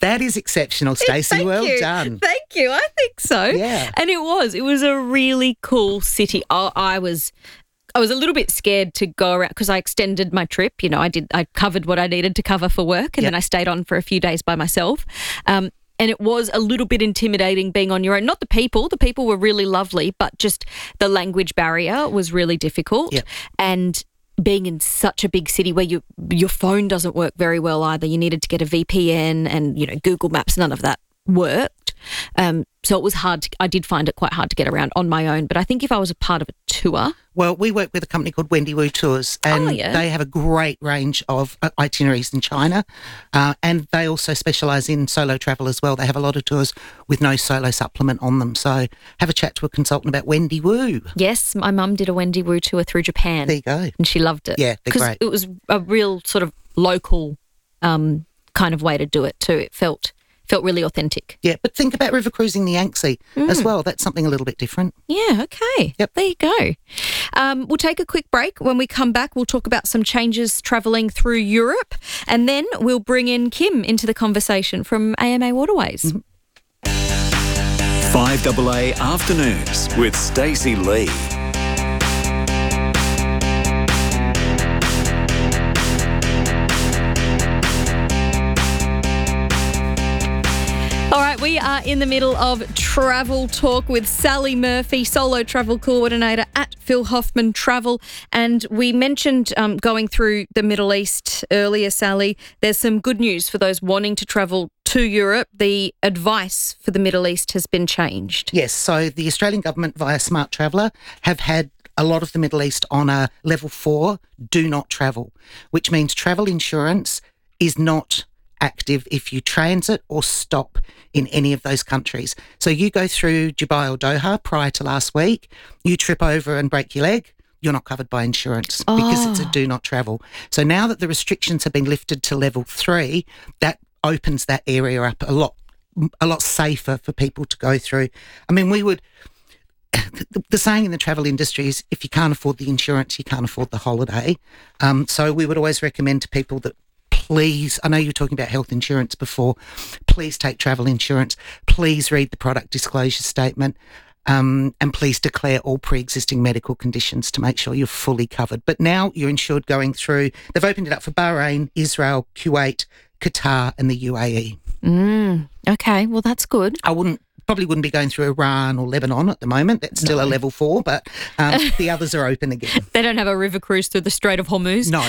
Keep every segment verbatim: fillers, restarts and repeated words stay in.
That is exceptional, Stacey. Thank Well you. done. Thank you. I think so. Yeah. And it was. It was a really cool city. I, I was... I was a little bit scared to go around because I extended my trip. You know, I did. I covered what I needed to cover for work, and Yep. then I stayed on for a few days by myself. Um, and it was a little bit intimidating being on your own. Not the people. The people were really lovely, but just the language barrier was really difficult. Yep. And being in such a big city where you, your phone doesn't work very well either. You needed to get a V P N and, you know, Google Maps, none of that worked. Um, so it was hard. To, I did find it quite hard to get around on my own. But I think if I was a part of a tour... Well, we work with a company called Wendy Wu Tours, and Oh, yeah. they have a great range of uh, itineraries in China, uh, and they also specialise in solo travel as well. They have a lot of tours with no solo supplement on them. So have a chat to a consultant about Wendy Wu. Yes, my mum did a Wendy Wu tour through Japan. There you go. And she loved it. Yeah, they're 'Cause great. it was a real sort of local um, kind of way to do it too. It felt felt really authentic. Yeah, but think about river cruising the Yangtze Mm. as well. That's something a little bit different. Yeah, okay. Yep. There you go. Um, we'll take a quick break. When we come back, we'll talk about some changes travelling through Europe, and then we'll bring in Kim into the conversation from A M A Waterways. Mm-hmm. five A A Afternoons with Stacey Lee. All right, we are in the middle of Travel Talk with Sally Murphy, Solo Travel Coordinator at Phil Hoffman Travel. And we mentioned um, going through the Middle East earlier, Sally. There's some good news for those wanting to travel to Europe. The advice for the Middle East has been changed. Yes, so the Australian government via Smart Traveller have had a lot of the Middle East on a level four, do not travel, which means travel insurance is not active if you transit or stop in any of those countries. So you go through Dubai or Doha prior to last week, you trip over and break your leg, you're not covered by insurance because it's a do not travel. So now that the restrictions have been lifted to level three, that opens that area up a lot, a lot safer for people to go through. I mean, we would... The, the saying in the travel industry is if you can't afford the insurance, you can't afford the holiday. Um, so we would always recommend to people that please, I know you were talking about health insurance before, please take travel insurance, please read the product disclosure statement, um, and please declare all pre-existing medical conditions to make sure you're fully covered. But now you're insured going through, they've opened it up for Bahrain, Israel, Kuwait, Qatar and the U A E. Mm, okay, well, that's good. I wouldn't probably wouldn't be going through Iran or Lebanon at the moment. That's still No. a level four, but um, the others are open again. They don't have a river cruise through the Strait of Hormuz. No,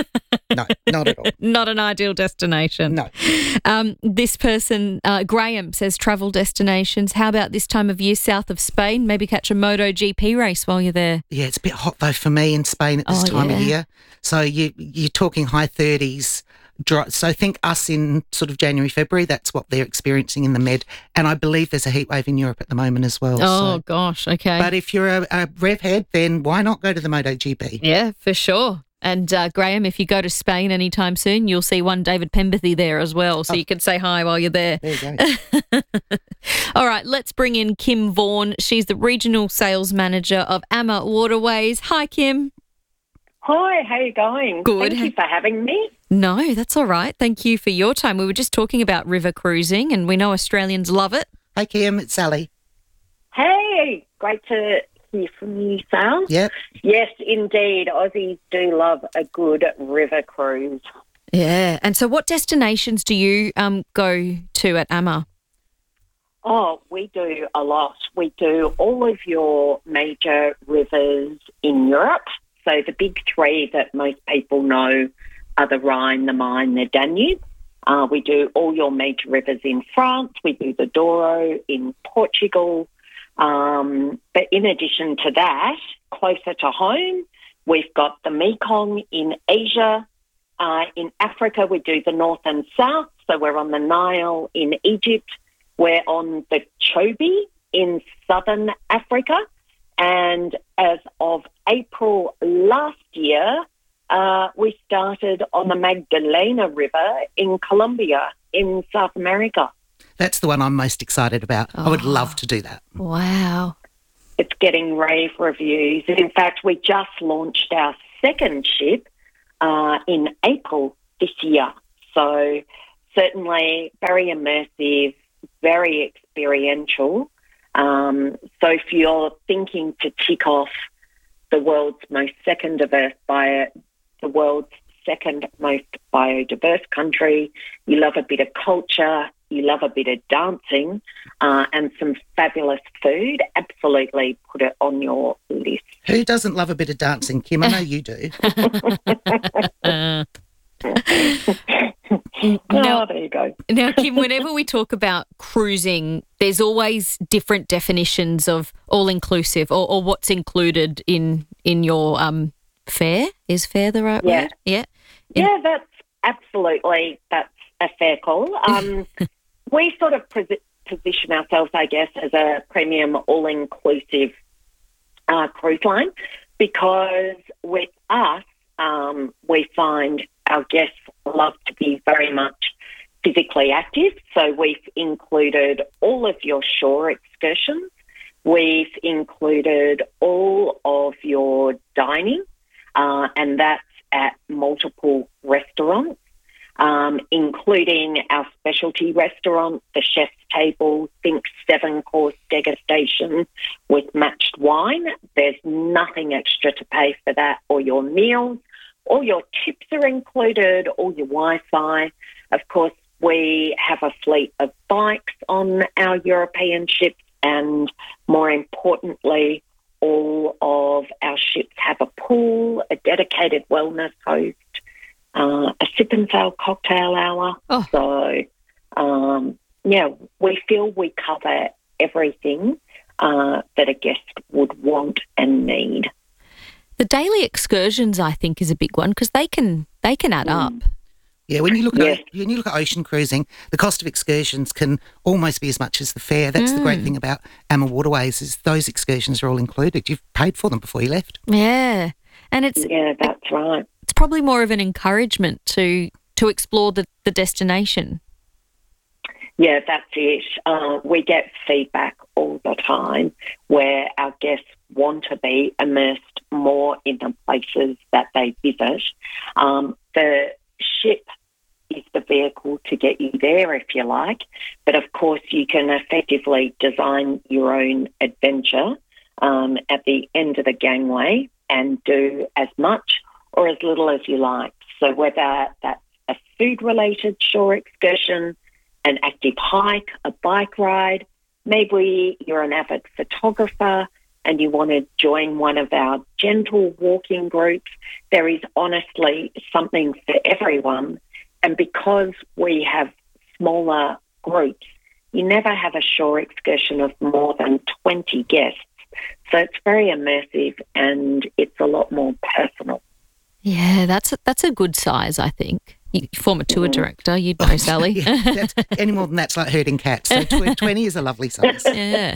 no, not at all. Not an ideal destination. No. Um, this person, uh, Graham, says travel destinations. How about this time of year south of Spain? Maybe catch a MotoGP race while you're there. Yeah, it's a bit hot though for me in Spain at this Oh, time yeah. of year. So you, you're talking high thirties. Dry, so think us in sort of January, February, that's what they're experiencing in the Med. And I believe there's a heat wave in Europe at the moment as well. Oh, so. gosh, okay. But if you're a, a rev head, then why not go to the MotoGP? Yeah, for sure. And uh, Graham, if you go to Spain anytime soon, you'll see one David Pemberthy there as well, so Oh. you can say hi while you're there. There you go. All right, let's bring in Kim Vaughan. She's the Regional Sales Manager of A M A Waterways. Hi, Kim. Hi, how you going? Good. Thank you for having me. No, that's all right. Thank you for your time. We were just talking about river cruising, and we know Australians love it. Hey, Kim, it's Sally. Hey, great to hear from you, Sal. Yep. Yes, indeed. Aussies do love a good river cruise. Yeah. And so what destinations do you um, go to at A M A? Oh, we do a lot. We do all of your major rivers in Europe. So the big three that most people know are the Rhine, the Main, the Danube. Uh, we do all your major rivers in France. We do the Douro in Portugal. Um, but in addition to that, closer to home, we've got the Mekong in Asia. Uh, in Africa, we do the north and south. So we're on the Nile in Egypt. We're on the Chobe in southern Africa. And as of April last year, uh, we started on the Magdalena River in Colombia in South America. That's the one I'm most excited about. I would Oh. love to do that. Wow. It's getting rave reviews. In fact, we just launched our second ship uh, in April this year. So certainly very immersive, very experiential. Um, so if you're thinking to tick off the world's most second diverse bio, the world's second most biodiverse country, you love a bit of culture, you love a bit of dancing, uh, and some fabulous food, absolutely put it on your list. Who doesn't love a bit of dancing, Kim? I know you do. Uh, Oh, now, there you go. now, Kim, whenever we talk about cruising, there's always different definitions of all-inclusive or, or what's included in in your um, fare. Is fare the right Yeah. word? Yeah. In- Yeah, that's absolutely, that's a fair call. Um, we sort of pos- position ourselves, I guess, as a premium all-inclusive uh, cruise line because with us, um, we find our guests love to be very much physically active. So we've included all of your shore excursions. We've included all of your dining, uh, and that's at multiple restaurants, um, including our specialty restaurant, the Chef's Table, think seven-course degustation with matched wine. There's nothing extra to pay for that or your meals. All your tips are included, all your Wi-Fi. Of course, we have a fleet of bikes on our European ships, and more importantly, all of our ships have a pool, a dedicated wellness host, uh, a sip and sail cocktail hour. Oh. So, um, yeah, we feel we cover everything uh, that a guest would want and need. The daily excursions, I think, is a big one because they can they can add up. Yeah, when you look Yes. at when you look at ocean cruising, the cost of excursions can almost be as much as the fare. That's the great thing about AMA Waterways is those excursions are all included. You've paid for them before you left. Yeah, and it's Yeah, that's right. it's probably more of an encouragement to to explore the, the destination. Yeah, that's it. Uh, we get feedback all the time where our guests want to be immersed more in the places that they visit. Um, the ship is the vehicle to get you there, if you like. But, of course, you can effectively design your own adventure um, at the end of the gangway and do as much or as little as you like. So whether that's a food-related shore excursion, an active hike, a bike ride, maybe you're an avid photographer and you want to join one of our gentle walking groups, there is honestly something for everyone. And because we have smaller groups, you never have a shore excursion of more than twenty guests. So it's very immersive and it's a lot more personal. Yeah, that's a, that's a good size, I think. You former tour director, you'd know, Sally. Yeah, that's, any more than that's like herding cats. So tw- twenty is a lovely size. Yeah.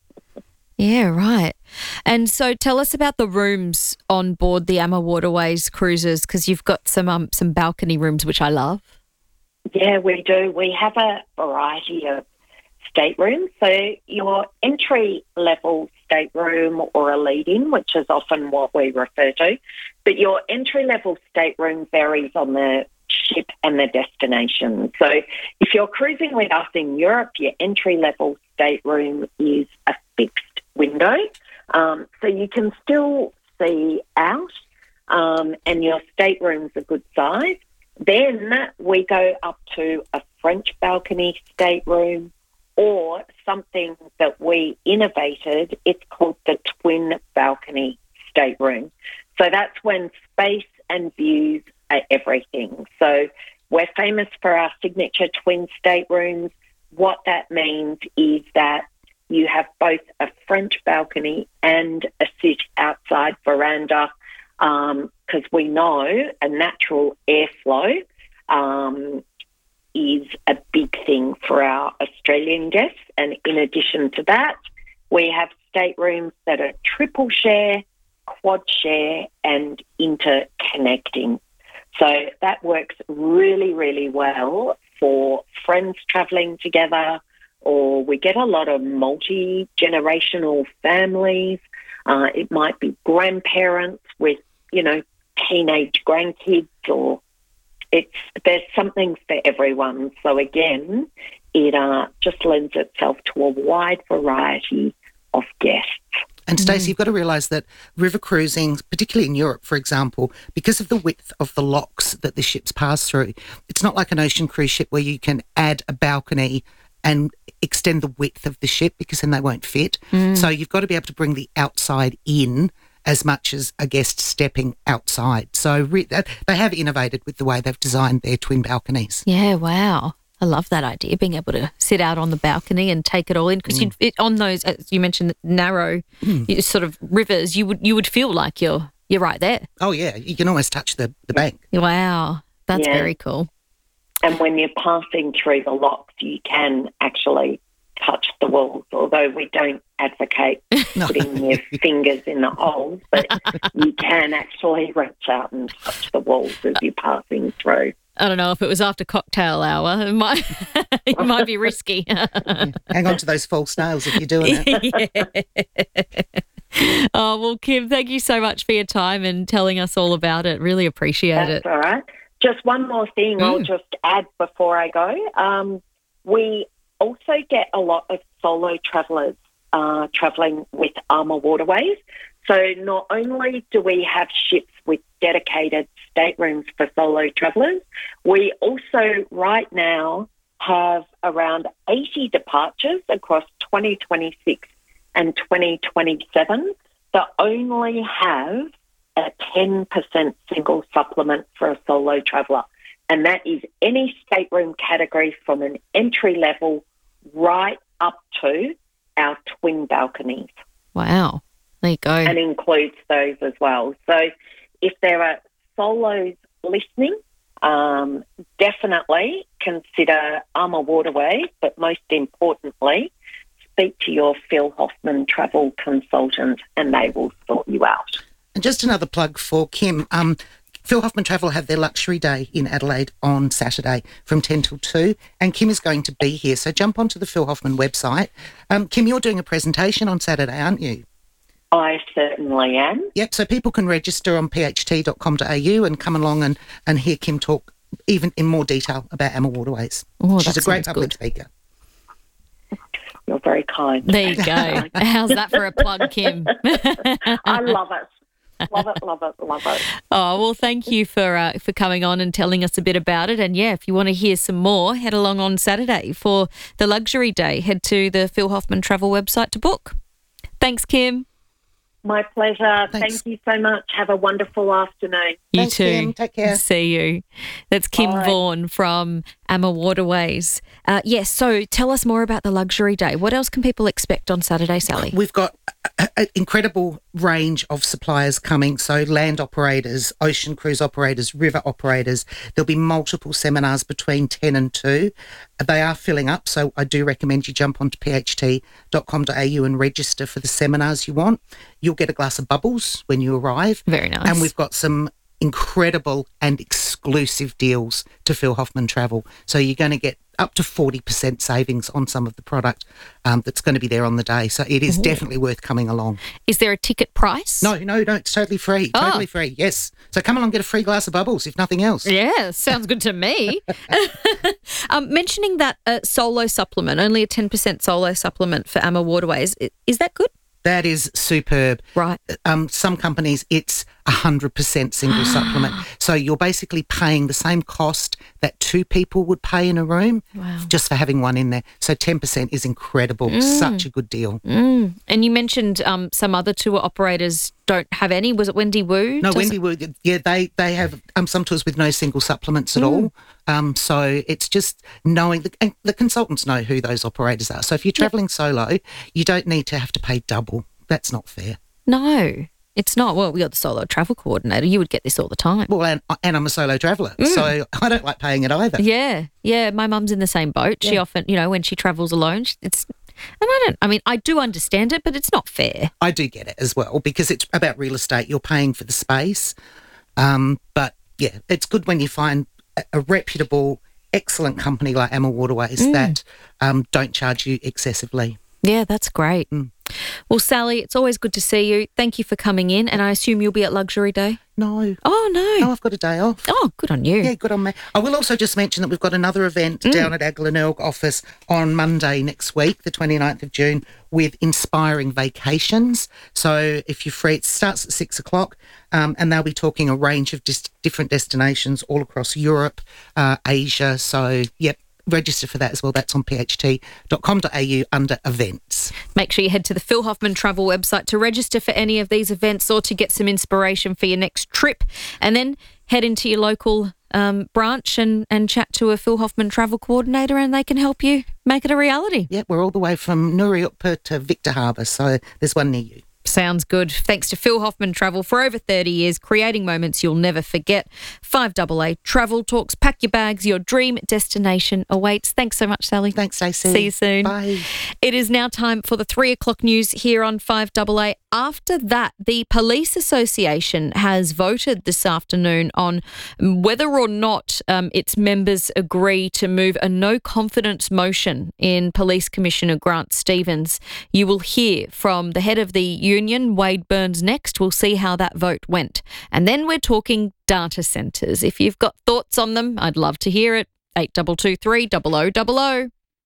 Yeah, right. And so tell us about the rooms on board the AMA Waterways cruises because you've got some um, some balcony rooms, which I love. Yeah, we do. We have a variety of staterooms. So your entry-level stateroom or a lead-in, which is often what we refer to, but your entry-level stateroom varies on the ship and the destination. So if you're cruising with us in Europe, your entry-level stateroom is a fixed window, um, so you can still see out, um, and your stateroom's a good size. Then we go up to a French balcony stateroom or something that we innovated. It's called the twin balcony stateroom. So that's when space and views are everything. So we're famous for our signature twin staterooms. What that means is that you have both a French balcony and a sit outside veranda because um, we know a natural airflow um, is a big thing for our Australian guests. And in addition to that, we have staterooms that are triple share, quad share and interconnecting. So that works really, really well for friends travelling together, or we get a lot of multi-generational families. Uh, it might be grandparents with, you know, teenage grandkids or it's there's something for everyone. So again, it uh, just lends itself to a wide variety of guests. And Stacey, you've got to realise that river cruising, particularly in Europe, for example, because of the width of the locks that the ships pass through, it's not like an ocean cruise ship where you can add a balcony and extend the width of the ship, because then they won't fit. Mm. So you've got to be able to bring the outside in as much as a guest stepping outside. So re- they have innovated with the way they've designed their twin balconies. Yeah, wow. I love that idea, being able to sit out on the balcony and take it all in. Because mm. on those, as you mentioned, narrow mm. sort of rivers, you would you would feel like you're you're right there. Oh, yeah. You can almost touch the, the bank. Wow. That's yeah. very cool. And when you're passing through the locks, you can actually touch the walls, although we don't advocate no. putting your fingers in the holes, but you can actually reach out and touch the walls as you're passing through. I don't know if it was after cocktail hour. It might, it might be risky. Hang on to those false nails if you're doing it. Yeah. Oh, well, Kim, thank you so much for your time and telling us all about it. Really appreciate That's it. That's all right. Just one more thing mm. I'll just add before I go. Um, we also get a lot of solo travellers uh, travelling with Armour Waterways. So not only do we have ships with dedicated staterooms for solo travellers, we also right now have around eighty departures across twenty twenty-six and twenty twenty-seven that only have a ten percent single supplement for a solo traveller. And that is any stateroom category from an entry level right up to our twin balconies. Wow. There you go. And includes those as well. So if there are solos listening, um, definitely consider Armour Waterways, but most importantly, speak to your Phil Hoffman travel consultant and they will sort you out. And just another plug for Kim. Um, Phil Hoffman Travel have their luxury day in Adelaide on Saturday from ten till two, and Kim is going to be here. So jump onto the Phil Hoffman website. Um, Kim, you're doing a presentation on Saturday, aren't you? I certainly am. Yep, so people can register on p h t dot com dot a u and come along and, and hear Kim talk even in more detail about Armour Waterways. Oh, She's a great public good. speaker. You're very kind. There you go. How's that for a plug, Kim? I love it. Love it, love it, love it. Oh, well, thank you for uh, for coming on and telling us a bit about it. And, yeah, if you want to hear some more, head along on Saturday for the luxury day. Head to the Phil Hoffman Travel website to book. Thanks, Kim. My pleasure. Thanks. Thank you so much. Have a wonderful afternoon. You Thanks, too. Kim. Take care. See you. That's Kim Bye. Vaughan from Armour Waterways. Uh, yes, so tell us more about the luxury day. What else can people expect on Saturday, Sally? We've got an incredible range of suppliers coming. So land operators, ocean cruise operators, river operators. There'll be multiple seminars between ten and two. They are filling up, so I do recommend you jump onto p h t dot com dot a u and register for the seminars you want. You'll get a glass of bubbles when you arrive. Very nice. And we've got some incredible and exclusive deals to Phil Hoffman Travel. So you're going to get up to forty percent savings on some of the product um, that's going to be there on the day. So it is Ooh. definitely worth coming along. Is there a ticket price? No, no, no. It's totally free. Oh. Totally free. Yes. So come along and get a free glass of bubbles, if nothing else. Yeah, sounds good to me. um, mentioning that uh, solo supplement, only a ten percent solo supplement for Armour Waterways, is that good? That is superb. Right. Um, some companies, it's one hundred percent single supplement. So you're basically paying the same cost that two people would pay in a room wow. just for having one in there. So ten percent is incredible. Mm. Such a good deal. Mm. And you mentioned um, some other tour operators don't have any. Was it Wendy Wu? No, Does Wendy it? Wu, yeah, they, they have um, some tours with no single supplements at mm. all. Um, so it's just knowing, the, and the consultants know who those operators are. So if you're travelling yep. solo, you don't need to have to pay double. That's not fair. No, it's not. Well, we got the solo travel coordinator. You would get this all the time. Well, and, and I'm a solo traveller, mm. so I don't like paying it either. Yeah, yeah. My mum's in the same boat. Yeah. She often, you know, when she travels alone, it's, and I don't, I mean, I do understand it, but it's not fair. I do get it as well because it's about real estate. You're paying for the space. Um, but, yeah, it's good when you find a, a reputable, excellent company like Armour Waterways mm. that um, don't charge you excessively. Yeah, that's great. Mm. Well, Sally, it's always good to see you. Thank you for coming in, and I assume you'll be at Luxury Day? No. Oh, no. No, I've got a day off. Oh, good on you. Yeah, good on me. I will also just mention that we've got another event Mm. down at our Glenelg office on Monday next week, the twenty-ninth of June, with Inspiring Vacations. So if you're free, it starts at six o'clock, um, and they'll be talking a range of dis- different destinations all across Europe, uh, Asia. So, yep. Register for that as well. That's on p h t dot com dot a u under events. Make sure you head to the Phil Hoffman Travel website to register for any of these events or to get some inspiration for your next trip. And then head into your local um, branch and, and chat to a Phil Hoffman Travel coordinator, and they can help you make it a reality. Yeah, we're all the way from Nuriutpa to Victor Harbour, so there's one near you. Sounds good. Thanks to Phil Hoffman Travel for over thirty years, creating moments you'll never forget. five A A Travel Talks. Pack your bags. Your dream destination awaits. Thanks so much, Sally. Thanks, Stacey. See you soon. Bye. It is now time for the three o'clock news here on five A A. After that, the Police Association has voted this afternoon on whether or not um, its members agree to move a no confidence motion in Police Commissioner Grant Stevens. You will hear from the head of the union, Wade Burns, next. We'll see how that vote went. And then we're talking data centres. If you've got thoughts on them, I'd love to hear it. eight two two three, double oh double oh.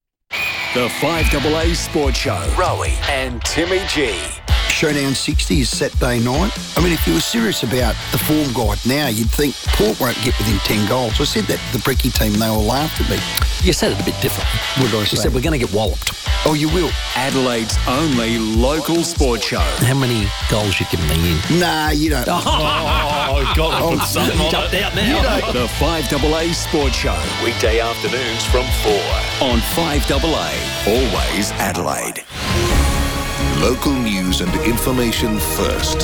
The five A A Sports Show. Rowie and Timmy G. Showdown sixty is Saturday night. I mean, if you were serious about the form guide now, you'd think Port won't get within ten goals. I said that to the Bricky team, they all laughed at me. You said it a bit differently. What did I You say? said we're going to get walloped. Oh, you will? Adelaide's only local sports show. How many goals you giving me in? Nah, you don't. Oh, God, Oh, put something on jumped out now. The five A A Sports Show. Weekday afternoons from four on five A A. Always Adelaide. Local news and information first.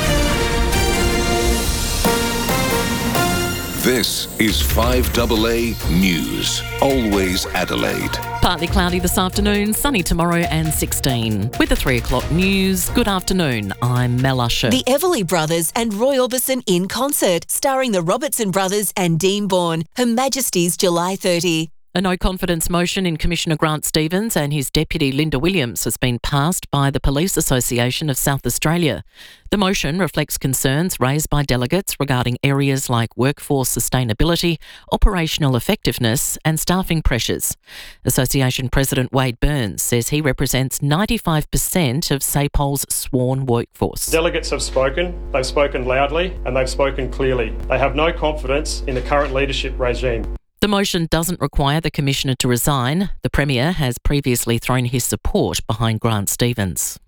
This is five A A News. Always Adelaide. Partly cloudy this afternoon, sunny tomorrow and sixteen. With the three o'clock news, good afternoon, I'm Mel Usher. The Everly Brothers and Roy Orbison in concert, starring the Robertson Brothers and Dean Bourne. Her Majesty's July thirtieth. A no-confidence motion in Commissioner Grant Stevens and his deputy Linda Williams has been passed by the Police Association of South Australia. The motion reflects concerns raised by delegates regarding areas like workforce sustainability, operational effectiveness and staffing pressures. Association President Wade Burns says he represents ninety-five percent of SAPOL's sworn workforce. Delegates have spoken, they've spoken loudly and they've spoken clearly. They have no confidence in the current leadership regime. The motion doesn't require the Commissioner to resign. The Premier has previously thrown his support behind Grant Stevens.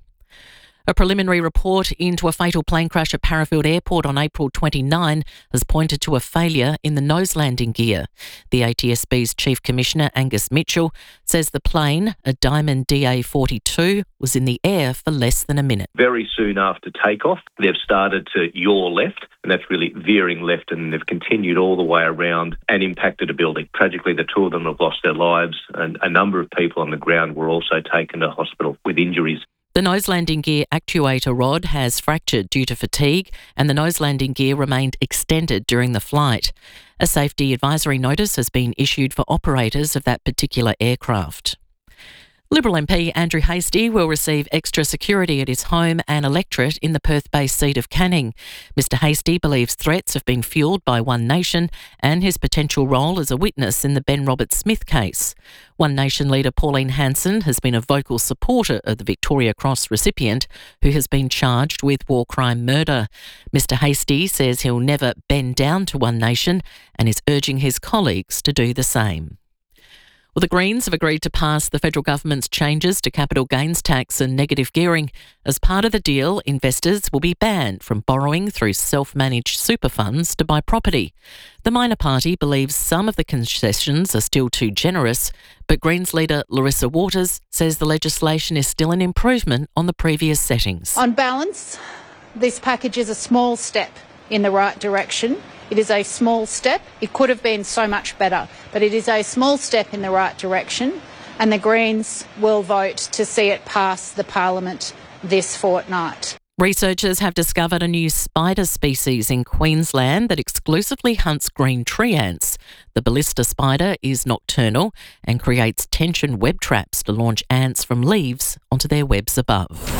A preliminary report into a fatal plane crash at Parafield Airport on April twenty-ninth has pointed to a failure in the nose landing gear. The A T S B's Chief Commissioner, Angus Mitchell, says the plane, a Diamond D A forty-two, was in the air for less than a minute. Very soon after takeoff, they've started to yaw left, and that's really veering left, and they've continued all the way around and impacted a building. Tragically, the two of them have lost their lives, and a number of people on the ground were also taken to hospital with injuries. The nose landing gear actuator rod has fractured due to fatigue, and the nose landing gear remained extended during the flight. A safety advisory notice has been issued for operators of that particular aircraft. Liberal M P Andrew Hastie will receive extra security at his home and electorate in the Perth-based seat of Canning. Mister Hastie believes threats have been fuelled by One Nation and his potential role as a witness in the Ben Roberts-Smith case. One Nation leader Pauline Hanson has been a vocal supporter of the Victoria Cross recipient who has been charged with war crime murder. Mister Hastie says he'll never bend down to One Nation and is urging his colleagues to do the same. Well, the Greens have agreed to pass the federal government's changes to capital gains tax and negative gearing. As part of the deal, investors will be banned from borrowing through self-managed super funds to buy property. The minor party believes some of the concessions are still too generous, but Greens leader Larissa Waters says the legislation is still an improvement on the previous settings. On balance, this package is a small step in the right direction. It is a small step. It could have been so much better, but it is a small step in the right direction, and the Greens will vote to see it pass the Parliament this fortnight. Researchers have discovered a new spider species in Queensland that exclusively hunts green tree ants. The ballista spider is nocturnal and creates tension web traps to launch ants from leaves onto their webs above.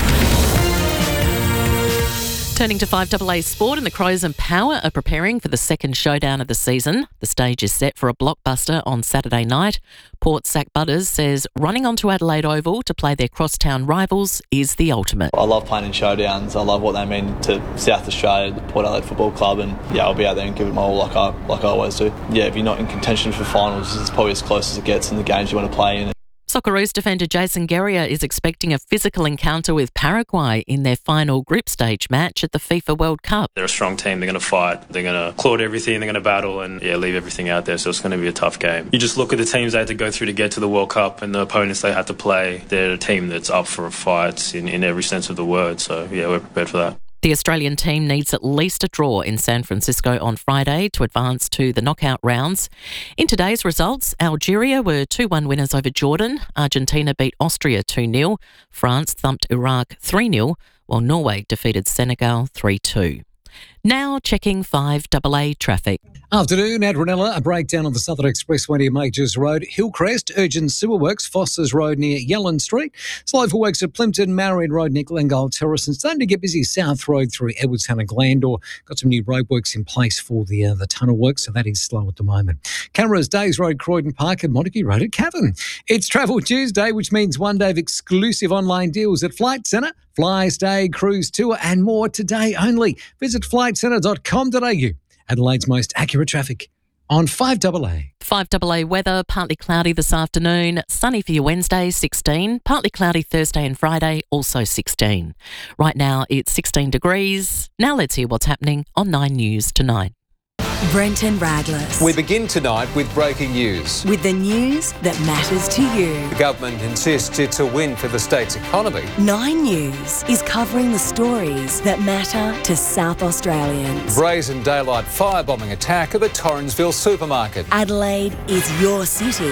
Turning to five A A Sport, and the Crows and Power are preparing for the second showdown of the season. The stage is set for a blockbuster on Saturday night. Port Sack Butters says running onto Adelaide Oval to play their crosstown rivals is the ultimate. I love playing in showdowns. I love what they mean to South Australia, the Port Adelaide Football Club, and yeah, I'll be out there and give it my all like I like I always do. Yeah, if you're not in contention for finals, it's probably as close as it gets in the games you want to play in. Socceroos defender Jason Guerrier is expecting a physical encounter with Paraguay in their final group stage match at the FIFA World Cup. They're a strong team. They're going to fight. They're going to claw at everything. They're going to battle and yeah, leave everything out there. So it's going to be a tough game. You just look at the teams they had to go through to get to the World Cup and the opponents they had to play. They're a team that's up for a fight in, in every sense of the word. So yeah, we're prepared for that. The Australian team needs at least a draw in San Francisco on Friday to advance to the knockout rounds. In today's results, Algeria were two one winners over Jordan, Argentina beat Austria two nil, France thumped Iraq three nil, while Norway defeated Senegal three two. Now checking five A A traffic. Afternoon at Ranella, a breakdown on the Southern Expressway near Majors Road, Hillcrest, urgent sewer works, Foster's Road near Yellen Street, slow for works at Plimpton, Marion Road near Glengale Terrace, and starting to get busy South Road through Edwardstown and Glandore. Got some new roadworks in place for the uh, the tunnel work, so that is slow at the moment. Cameras, Days Road, Croydon Park, and Montague Road at Cavan. It's Travel Tuesday, which means one day of exclusive online deals at Flight Centre. Fly, stay, cruise, tour, and more today only. Visit flight centre dot com dot a u. Adelaide's most accurate traffic on five A A. five A A weather, partly cloudy this afternoon, sunny for your Wednesday, sixteen, partly cloudy Thursday and Friday, also sixteen. Right now it's sixteen degrees. Now let's hear what's happening on Nine News tonight. Brenton Radless. We begin tonight with breaking news. With the news that matters to you. The government insists it's a win for the state's economy. Nine News is covering the stories that matter to South Australians. Brazen daylight firebombing attack at the Torrensville supermarket. Adelaide is your city.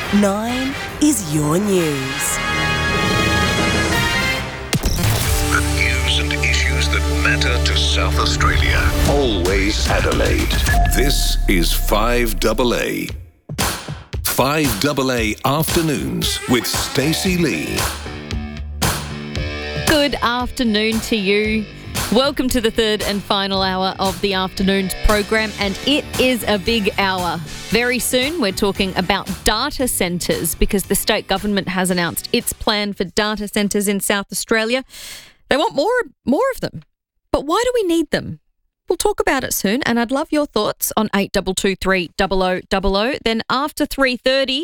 Nine is your news. That matter to South Australia. Always Adelaide. This is five A A. five A A Afternoons with Stacey Lee. Good afternoon to you. Welcome to the third and final hour of the afternoon's program, and it is a big hour. Very soon we're talking about data centres because the state government has announced its plan for data centres in South Australia. They want more, more of them. But why do we need them? We'll talk about it soon, and I'd love your thoughts on eight two two three zero zero zero zero. Then after three thirty,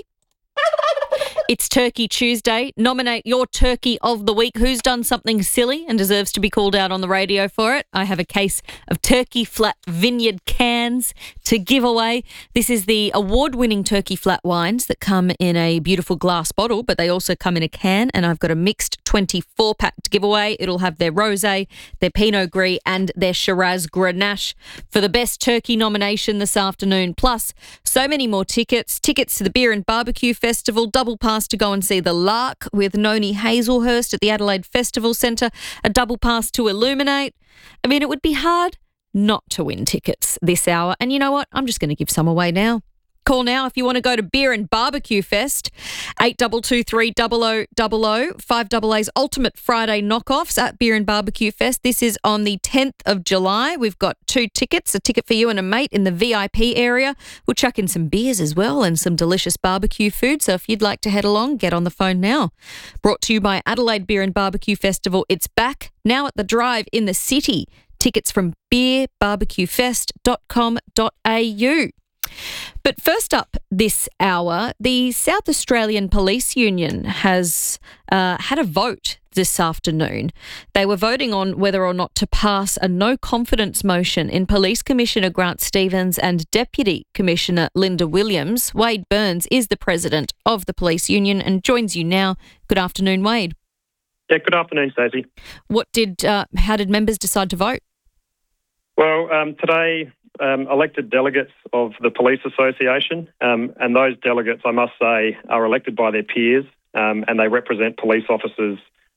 it's Turkey Tuesday. Nominate your turkey of the week. Who's done something silly and deserves to be called out on the radio for it? I have a case of Turkey Flat Vineyard cans to give away. This is the award-winning Turkey Flat wines that come in a beautiful glass bottle, but they also come in a can, and I've got a mixed twenty-four pack to give away. It'll have their rosé, their Pinot Gris, and their Shiraz Grenache for the best turkey nomination this afternoon. Plus, so many more tickets. Tickets to the Beer and Barbecue Festival, double pass to go and see The Lark with Noni Hazelhurst at the Adelaide Festival Centre, a double pass to Illuminate. I mean, it would be hard not to win tickets this hour. And you know what? I'm just going to give some away now. Call now if you want to go to Beer and Barbecue Fest, eight two two three zero zero zero zero, five A A's Ultimate Friday Knockoffs at Beer and Barbecue Fest. This is on the tenth of July. We've got two tickets, a ticket for you and a mate in the V I P area. We'll chuck in some beers as well and some delicious barbecue food. So if you'd like to head along, get on the phone now. Brought to you by Adelaide Beer and Barbecue Festival. It's back now at the Drive in the city. Tickets from beer barbecue fest dot com dot a u. But first up this hour, the South Australian Police Union has uh, had a vote this afternoon. They were voting on whether or not to pass a no confidence motion in Police Commissioner Grant Stevens and Deputy Commissioner Linda Williams. Wade Burns is the president of the Police Union and joins you now. Good afternoon, Wade. Yeah, good afternoon, Stacey. What did, uh, how did members decide to vote? Well, um, today... Um, elected delegates of the Police Association, um, and those delegates, I must say, are elected by their peers, um, and they represent police officers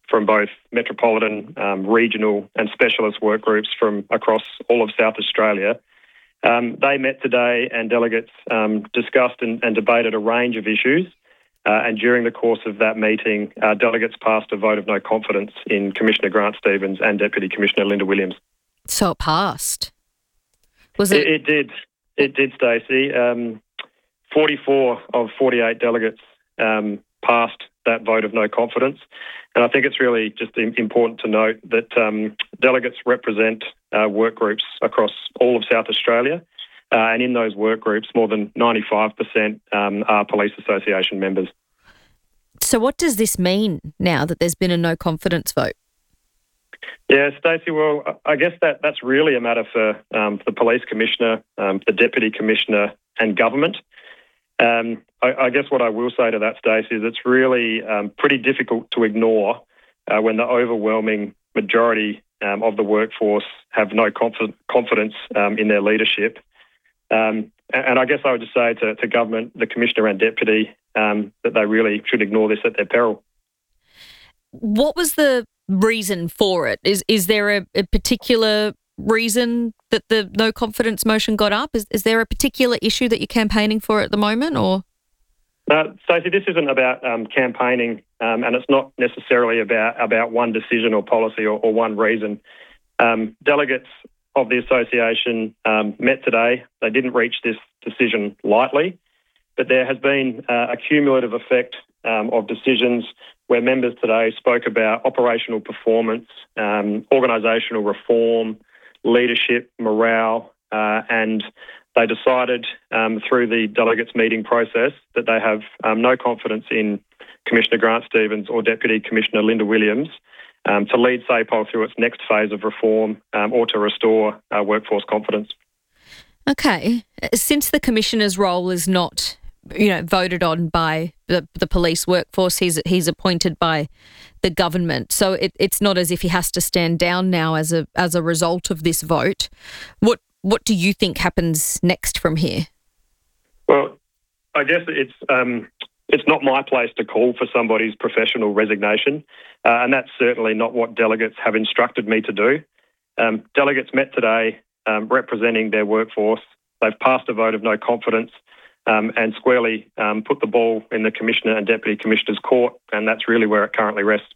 from both metropolitan, um, regional and specialist work groups from across all of South Australia. Um, they met today and delegates um, discussed and, and debated a range of issues. Uh, and during the course of that meeting, uh, delegates passed a vote of no confidence in Commissioner Grant Stevens and Deputy Commissioner Linda Williams. So it passed? Was it? It, it did. It did, Stacey. Um, forty-four of forty-eight delegates um, passed that vote of no confidence. And I think it's really just important to note that um, delegates represent uh, work groups across all of South Australia. Uh, and in those work groups, more than ninety-five percent um, are police association members. So what does this mean now that there's been a no confidence vote? Yeah, Stacey, well, I guess that, that's really a matter for um, the police commissioner, um, the deputy commissioner and government. Um, I, I guess what I will say to that, Stacey, is it's really um, pretty difficult to ignore uh, when the overwhelming majority um, of the workforce have no conf- confidence um, in their leadership. Um, and, and I guess I would just say to, to government, the commissioner and deputy, um, that they really should ignore this at their peril. What was the reason for it? Is is there a, a particular reason that the no confidence motion got up? Is is there a particular issue that you're campaigning for at the moment, or? Uh, Stacey, this isn't about um, campaigning, um, and it's not necessarily about about one decision or policy or, or one reason. Um, delegates of the association um, met today. They didn't reach this decision lightly, but there has been uh, a cumulative effect um, of decisions where members today spoke about operational performance, um, organisational reform, leadership, morale, uh, and they decided um, through the delegates meeting process that they have um, no confidence in Commissioner Grant Stevens or Deputy Commissioner Linda Williams um, to lead SAPOL through its next phase of reform um, or to restore uh, workforce confidence. Okay. Since the Commissioner's role is not, you know, voted on by the, the police workforce, he's he's appointed by the government. So it, it's not as if he has to stand down now as a as a result of this vote. What what do you think happens next from here? Well, I guess it's um, it's not my place to call for somebody's professional resignation, uh, and that's certainly not what delegates have instructed me to do. Um, delegates met today um, representing their workforce. They've passed a vote of no confidence um, and squarely um, put the ball in the Commissioner and Deputy Commissioner's court, and that's really where it currently rests.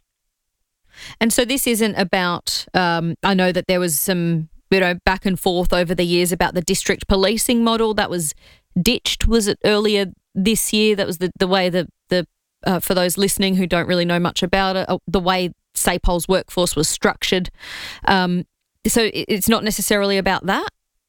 And so this isn't about, um, I know that there was some, you know, back and forth over the years about the district policing model that was ditched, was it earlier this year? That was the, the way that the, uh, for those listening who don't really know much about it, uh, the way SAPOL's workforce was structured. Um, so it's not necessarily about that?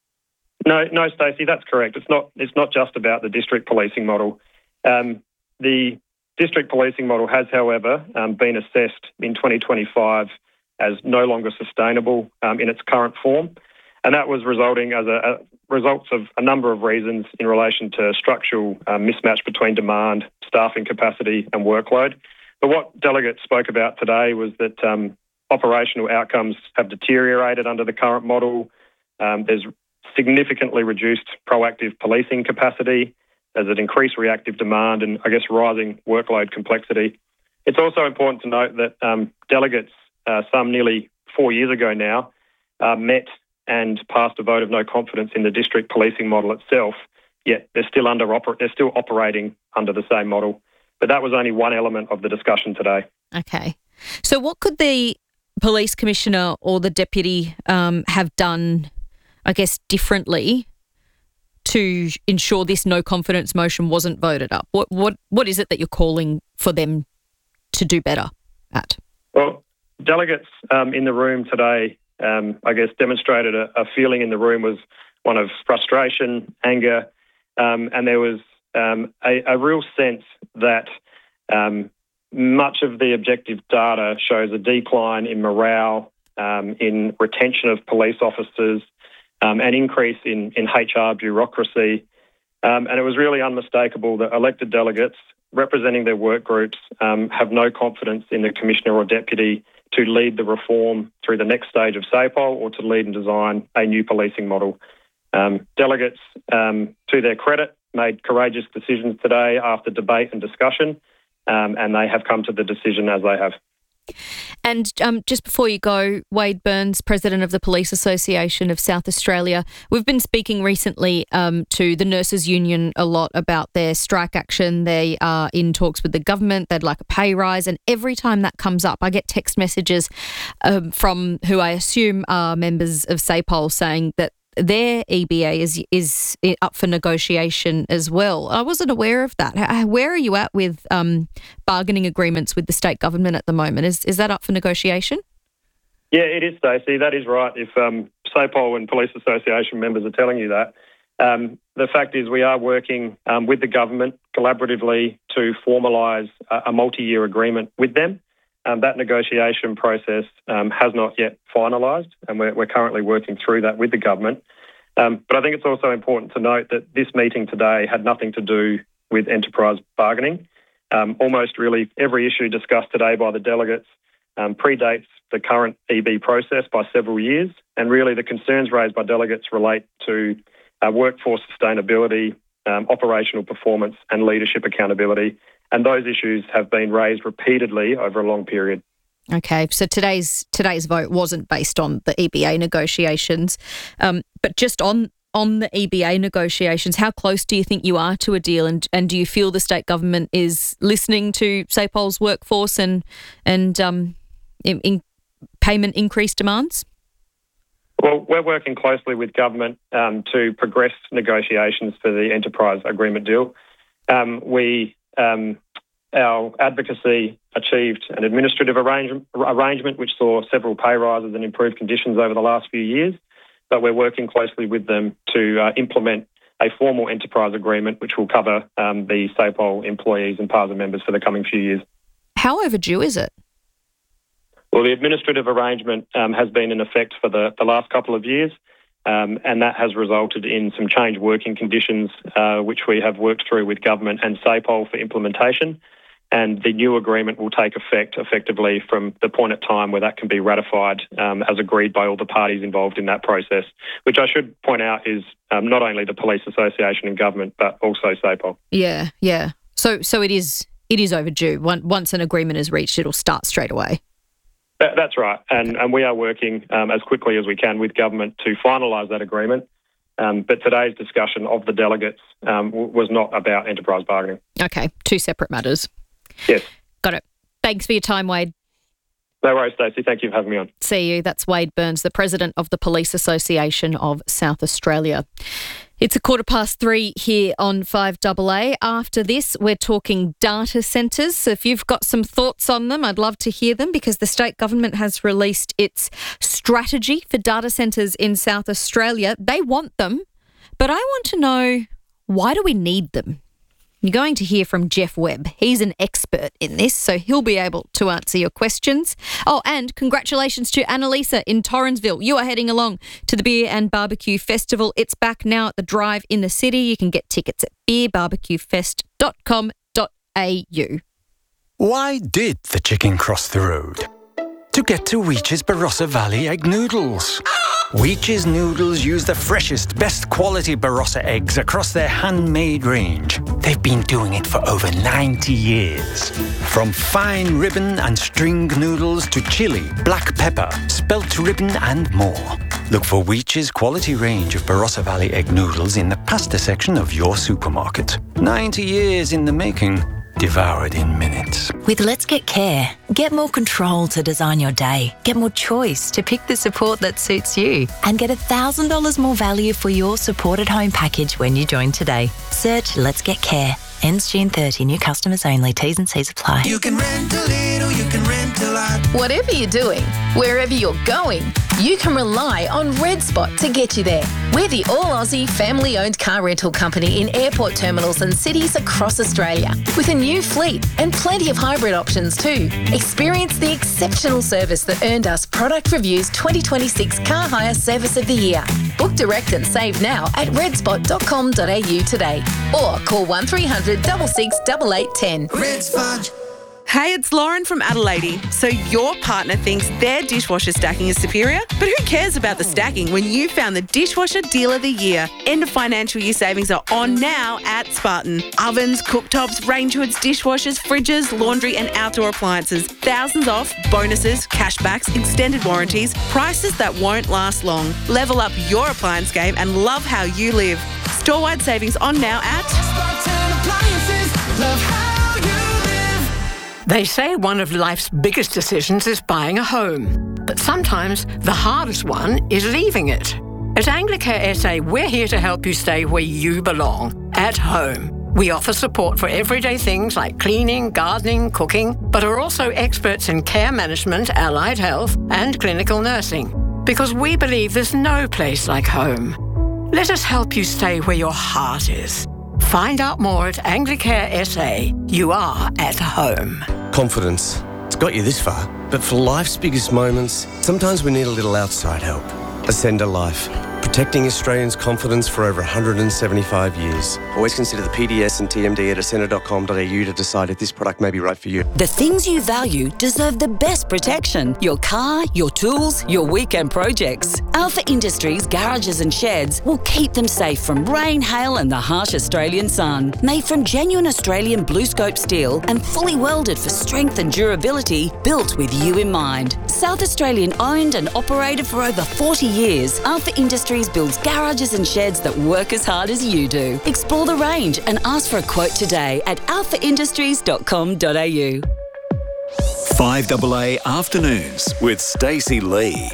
No, no, Stacey, that's correct. It's not. It's not just about the district policing model. Um, the district policing model has, however, um, been assessed in twenty twenty-five as no longer sustainable um, in its current form, and that was resulting as a, a results of a number of reasons in relation to structural uh, mismatch between demand, staffing capacity, and workload. But what delegates spoke about today was that um, operational outcomes have deteriorated under the current model. Um, there's significantly reduced proactive policing capacity as it increased reactive demand and, I guess, rising workload complexity. It's also important to note that um, delegates, uh, some nearly four years ago now, uh, met and passed a vote of no confidence in the district policing model itself, yet they're still under oper- they're still operating under the same model. But that was only one element of the discussion today. Okay. So what could the police commissioner or the deputy um, have done, I guess, differently to ensure this no confidence motion wasn't voted up? What what what is it that you're calling for them to do better at? Well, delegates um, in the room today, um, I guess, demonstrated a, a feeling in the room was one of frustration, anger, um, and there was um, a, a real sense that um, much of the objective data shows a decline in morale, um, in retention of police officers, Um, an increase in, in H R bureaucracy. Um, and it was really unmistakable that elected delegates representing their work groups um, have no confidence in the Commissioner or Deputy to lead the reform through the next stage of SAPOL or to lead and design a new policing model. Um, delegates, um, to their credit, made courageous decisions today after debate and discussion, um, and they have come to the decision as they have. And um, just before you go, Wade Burns, President of the Police Association of South Australia, we've been speaking recently um, to the Nurses Union a lot about their strike action. They are in talks with the government. They'd like a pay rise. And every time that comes up, I get text messages um, from who I assume are members of SAPOL saying that their E B A is is up for negotiation as well. I wasn't aware of that. Where are you at with um, bargaining agreements with the state government at the moment? Is is that up for negotiation? Yeah, it is, Stacey. That is right. If um, SAPOL and Police Association members are telling you that, um, the fact is we are working um, with the government collaboratively to formalise a, a multi-year agreement with them. Um, that negotiation process um, has not yet finalised, and we're, we're currently working through that with the government. Um, but I think it's also important to note that this meeting today had nothing to do with enterprise bargaining. Um, almost really every issue discussed today by the delegates um, predates the current E B process by several years, and really the concerns raised by delegates relate to uh, workforce sustainability, um, operational performance and leadership accountability. And those issues have been raised repeatedly over a long period. Okay, so today's today's vote wasn't based on the E B A negotiations, um, but just on on the E B A negotiations, how close do you think you are to a deal, and, and do you feel the state government is listening to SAPOL's workforce and and um, in, in payment increase demands? Well, we're working closely with government um, to progress negotiations for the enterprise agreement deal. Um, we Um, our advocacy achieved an administrative arrange- arrangement which saw several pay rises and improved conditions over the last few years, but we're working closely with them to uh, implement a formal enterprise agreement which will cover um, the SAPOL employees and P A S A members for the coming few years. How overdue is it? Well, the administrative arrangement um, has been in effect for the, the last couple of years. Um, and that has resulted in some changed working conditions, uh, which we have worked through with government and SAPOL for implementation. And the new agreement will take effect effectively from the point at time where that can be ratified um, as agreed by all the parties involved in that process, which I should point out is um, not only the Police Association and government, but also SAPOL. Yeah, yeah. So, so it is it is overdue. Once an agreement is reached, it'll start straight away. That's right, and, and we are working um, as quickly as we can with government to finalise that agreement. Um, but today's discussion of the delegates um, w- was not about enterprise bargaining. Okay, two separate matters. Yes. Got it. Thanks for your time, Wade. No worries, Stacey. Thank you for having me on. See you. That's Wade Burns, the President of the Police Association of South Australia. It's a quarter past three here on five A A. After this, we're talking data centres. So if you've got some thoughts on them, I'd love to hear them because the state government has released its strategy for data centres in South Australia. They want them, but I want to know, why do we need them? You're going to hear from Jeff Webb. He's an expert in this, so he'll be able to answer your questions. Oh, and congratulations to Annalisa in Torrensville. You are heading along to the Beer and Barbecue Festival. It's back now at the Drive in the city. You can get tickets at beer barbecue fest dot com dot a u. Why did the chicken cross the road? To get to Weech's Barossa Valley Egg Noodles. Weech's Noodles use the freshest, best quality Barossa eggs across their handmade range. They've been doing it for over ninety years. From fine ribbon and string noodles to chili, black pepper, spelt ribbon and more. Look for Weech's quality range of Barossa Valley Egg Noodles in the pasta section of your supermarket. ninety years in the making. Devoured in minutes. With Let's Get Care, get more control to design your day, get more choice to pick the support that suits you, and get one thousand dollars more value for your support at home package when you join today. Search Let's Get Care. Ends June thirtieth. New customers only. T's and C's apply. You can rent a little, you can rent a lot. Whatever you're doing, wherever you're going, you can rely on Red Spot to get you there. We're the all-Aussie family-owned car rental company in airport terminals and cities across Australia, with a new fleet and plenty of hybrid options too. Experience the exceptional service that earned us Product Review's twenty twenty-six Car Hire Service of the Year. Book direct and save now at red spot dot com dot a u today, or call one three hundred, six six, eight eight one zero. Red Spot. Hey, it's Lauren from Adelaide. So your partner thinks their dishwasher stacking is superior, but who cares about the stacking when you found the Dishwasher Deal of the Year? End of financial year savings are on now at Spartan. Ovens, cooktops, range hoods, dishwashers, fridges, laundry and outdoor appliances. Thousands off, bonuses, cashbacks, extended warranties, prices that won't last long. Level up your appliance game and love how you live. Store-wide savings on now at Spartan Appliances. Love how you live. They say one of life's biggest decisions is buying a home. But sometimes the hardest one is leaving it. At Anglicare S A, we're here to help you stay where you belong, at home. We offer support for everyday things like cleaning, gardening, cooking, but are also experts in care management, allied health, and clinical nursing. Because we believe there's no place like home. Let us help you stay where your heart is. Find out more at Anglicare S A. You are at home. Confidence. It's got you this far. But for life's biggest moments, sometimes we need a little outside help. Ascender Life. Protecting Australians' confidence for over one hundred seventy-five years. Always consider the P D S and T M D at ascender dot com dot a u to decide if this product may be right for you. The things you value deserve the best protection. Your car, your tools, your weekend projects. Alpha Industries garages and sheds will keep them safe from rain, hail and the harsh Australian sun. Made from genuine Australian blue scope steel and fully welded for strength and durability, built with you in mind. South Australian owned and operated for over forty years, Alpha Industries builds garages and sheds that work as hard as you do. Explore the range and ask for a quote today at alpha industries dot com dot a u. five A A Afternoons with Stacey Lee.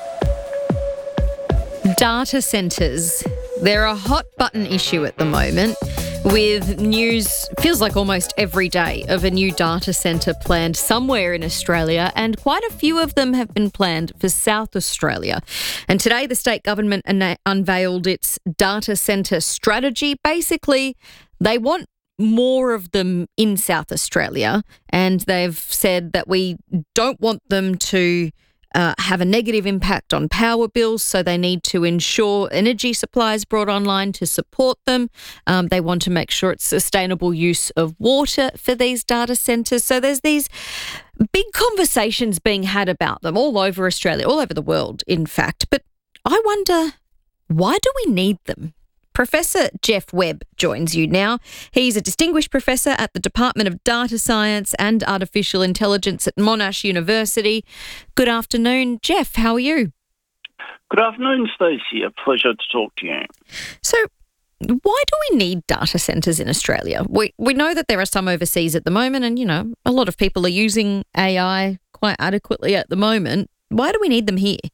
Data centres. They're a hot button issue at the moment, with news, feels like almost every day, of a new data centre planned somewhere in Australia, and quite a few of them have been planned for South Australia. And today the state government un- unveiled its data centre strategy. Basically, they want more of them in South Australia, and they've said that we don't want them to Uh, have a negative impact on power bills, so they need to ensure energy supplies brought online to support them. Um, they want to make sure it's sustainable use of water for these data centres. So there's these big conversations being had about them all over Australia, all over the world, in fact. But I wonder, why do we need them? Professor Geoff Webb joins you now. He's a distinguished professor at the Department of Data Science and Artificial Intelligence at Monash University. Good afternoon, Geoff. How are you? Good afternoon, Stacey. A pleasure to talk to you. So, why do we need data centres in Australia? We we know that there are some overseas at the moment, and, you know, a lot of people are using A I quite adequately at the moment. Why do we need them here?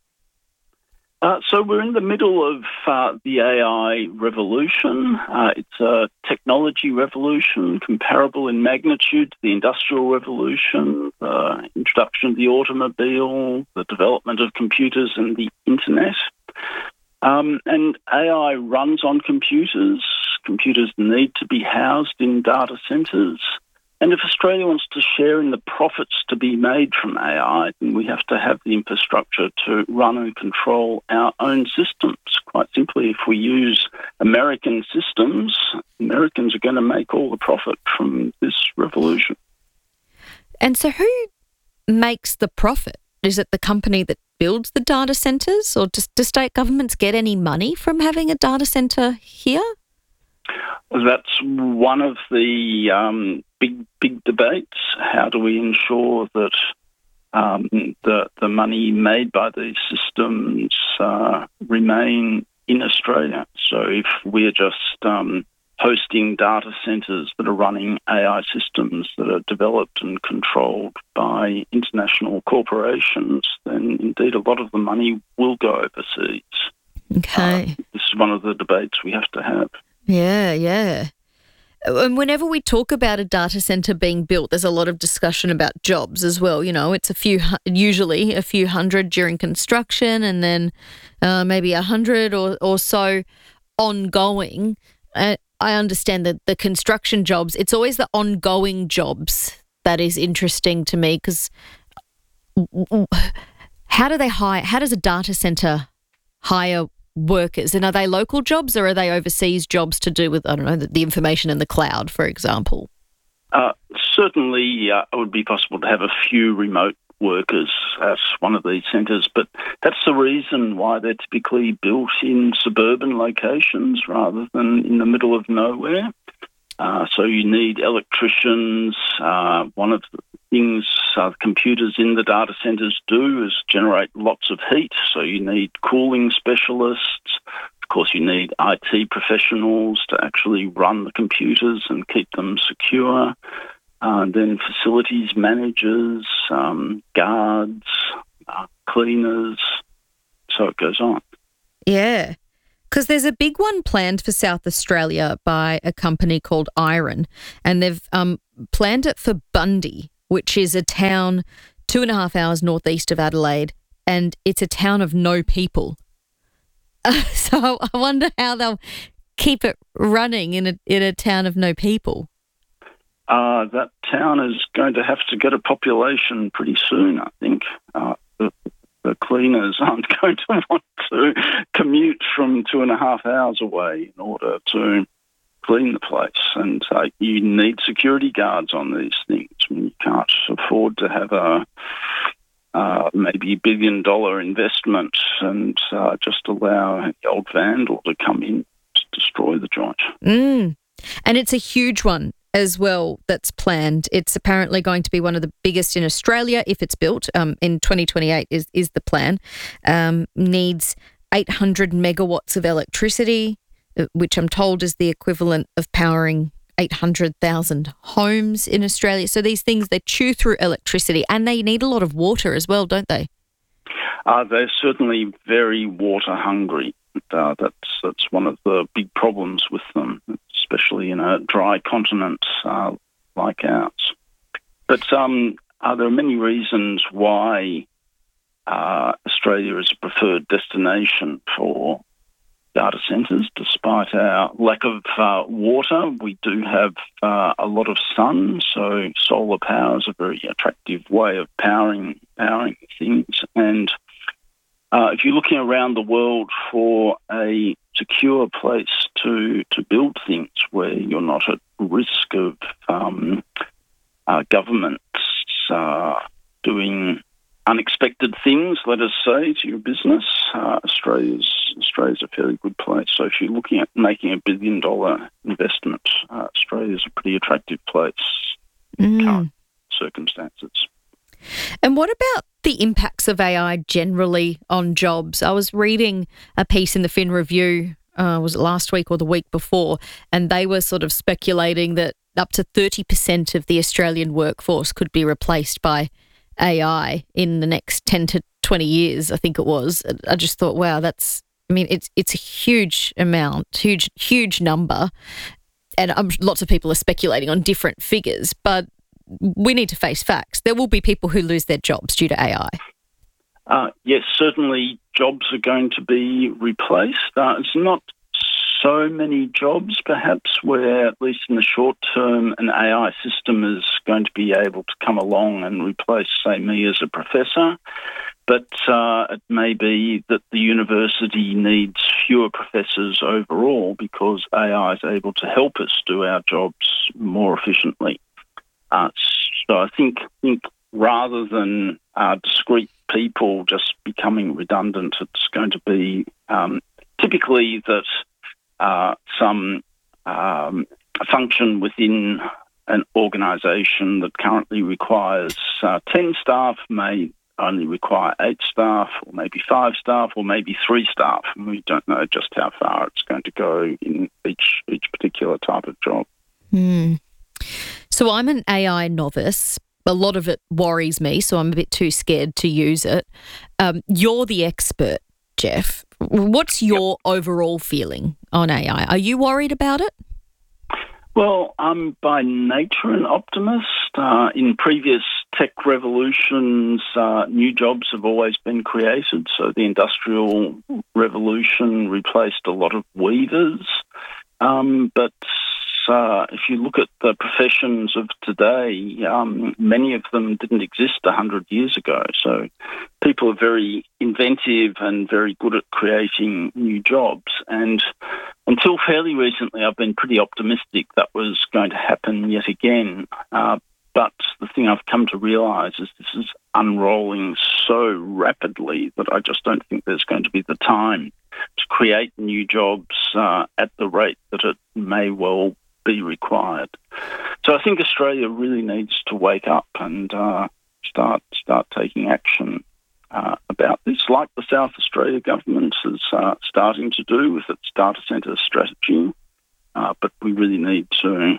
Uh, so we're in the middle of uh, the A I revolution. Uh, it's a technology revolution comparable in magnitude to the Industrial Revolution, the introduction of the automobile, the development of computers and the internet. Um, and A I runs on computers. Computers need to be housed in data centres. And if Australia wants to share in the profits to be made from A I, then we have to have the infrastructure to run and control our own systems. Quite simply, if we use American systems, Americans are going to make all the profit from this revolution. And so who makes the profit? Is it the company that builds the data centres, or does, do state governments get any money from having a data centre here? That's one of the um, big, big debates. How do we ensure that um, the the money made by these systems uh, remain in Australia? So if we're just um, hosting data centres that are running A I systems that are developed and controlled by international corporations, then indeed a lot of the money will go overseas. Okay. Uh, this is one of the debates we have to have. Yeah, yeah. And whenever we talk about a data centre being built, there's a lot of discussion about jobs as well. You know, it's a few, usually a few hundred during construction, and then uh, maybe a hundred or, or so ongoing. Uh, I understand that the construction jobs, it's always the ongoing jobs that is interesting to me, because how do they hire, how does a data centre hire workers, and are they local jobs or are they overseas jobs to do with, I don't know, the, the information in the cloud, for example? Uh, certainly, uh, it would be possible to have a few remote workers at one of these centres, but that's the reason why they're typically built in suburban locations rather than in the middle of nowhere. Uh, so you need electricians. Uh, one of the things uh, computers in the data centres do is generate lots of heat, so you need cooling specialists. Of course, you need I T professionals to actually run the computers and keep them secure. Uh, then facilities managers, um, guards, uh, cleaners, so it goes on. Yeah, because there's a big one planned for South Australia by a company called Iron, and they've um, planned it for Bundy, which is a town two and a half hours northeast of Adelaide, and it's a town of no people. Uh, so I wonder how they'll keep it running in a in a town of no people. Uh, that town is going to have to get a population pretty soon, I think. Uh, the, the cleaners aren't going to want to commute from two and a half hours away in order to clean the place. And uh, you need security guards on these things. I mean, you can't afford to have a uh, maybe billion dollar investment and uh, just allow the old vandal to come in to destroy the joint. Mm. And it's a huge one as well that's planned. It's apparently going to be one of the biggest in Australia if it's built. Um, in twenty twenty-eight is, is the plan. Um, needs eight hundred megawatts of electricity, which I'm told is the equivalent of powering eight hundred thousand homes in Australia. So these things, they chew through electricity and they need a lot of water as well, don't they? Uh, they're certainly very water hungry. Uh, that's that's one of the big problems with them, especially in a dry continent uh, like ours. But um, uh, there are many reasons why uh, Australia is a preferred destination for data centres. Despite our lack of uh, water, we do have uh, a lot of sun, so solar power is a very attractive way of powering powering things. And Uh, if you're looking around the world for a secure place to to build things where you're not at risk of um, uh, governments uh, doing unexpected things, let us say, to your business, uh, Australia's Australia's a fairly good place. So if you're looking at making a billion dollar investment, uh, Australia's a pretty attractive place in Mm. current circumstances. And what about the impacts of A I generally on jobs? I was reading a piece in the Fin Review, uh, was it last week or the week before, and they were sort of speculating that up to thirty percent of the Australian workforce could be replaced by A I in the next ten to twenty years, I think it was. I just thought, wow, that's, I mean, it's it's a huge amount, huge, huge number. And um, lots of people are speculating on different figures, but we need to face facts. There will be people who lose their jobs due to A I. Uh, yes, certainly jobs are going to be replaced. Uh, it's not so many jobs, perhaps, where, at least in the short term, an A I system is going to be able to come along and replace, say, me as a professor. But uh, it may be that the university needs fewer professors overall because A I is able to help us do our jobs more efficiently. Uh, so I think, think rather than uh, discrete people just becoming redundant, it's going to be um, typically that uh, some um, function within an organisation that currently requires uh, ten staff may only require eight staff, or maybe five staff, or maybe three staff. And we don't know just how far it's going to go in each each particular type of job. Hmm. So I'm an A I novice. A lot of it worries me, so I'm a bit too scared to use it. Um, you're the expert, Jeff. What's your yep. overall feeling on A I? Are you worried about it? Well, I'm by nature an optimist. Uh, in previous tech revolutions, uh, new jobs have always been created. So the Industrial Revolution replaced a lot of weavers. Um, but uh, if you look at the professions of today, um, many of them didn't exist one hundred years ago. So people are very inventive and very good at creating new jobs. And until fairly recently, I've been pretty optimistic that was going to happen yet again. Uh, but the thing I've come to realise is this is unrolling so rapidly that I just don't think there's going to be the time to create new jobs uh, at the rate that it may well be required. So I think Australia really needs to wake up and uh, start start taking action uh, about this, like the South Australia government is uh, starting to do with its data centre strategy. Uh, but we really need to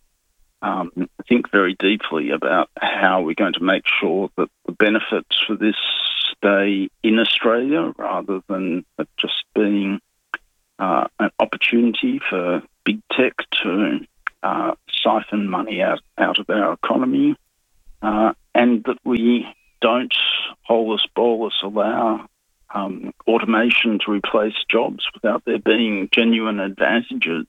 um, think very deeply about how we're going to make sure that the benefits for this stay in Australia rather than it just being uh, an opportunity for big tech to uh, siphon money out, out of our economy, uh, and that we don't holus bolus allow um, automation to replace jobs without there being genuine advantages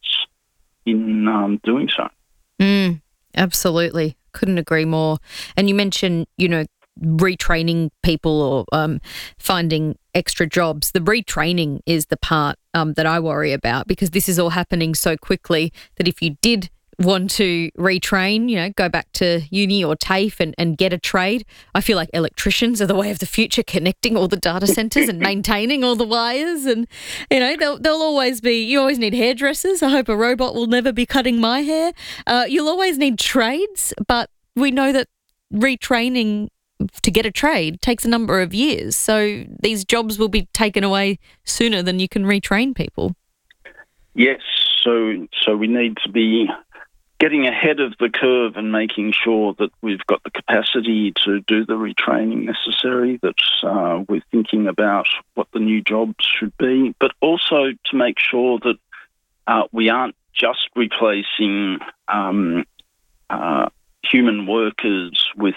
in um, doing so. Mm, absolutely. Couldn't agree more. And you mentioned, you know, retraining people or um, finding extra jobs. The retraining is the part um, that I worry about, because this is all happening so quickly that if you did want to retrain, you know, go back to uni or TAFE and, and get a trade, I feel like electricians are the way of the future, connecting all the data centres and maintaining all the wires. And, you know, they'll, they'll always be, you always need hairdressers. I hope a robot will never be cutting my hair. Uh, you'll always need trades, but we know that retraining to get a trade takes a number of years. So these jobs will be taken away sooner than you can retrain people. Yes, so so we need to be getting ahead of the curve and making sure that we've got the capacity to do the retraining necessary, that uh, we're thinking about what the new jobs should be, but also to make sure that uh, we aren't just replacing um, uh, human workers with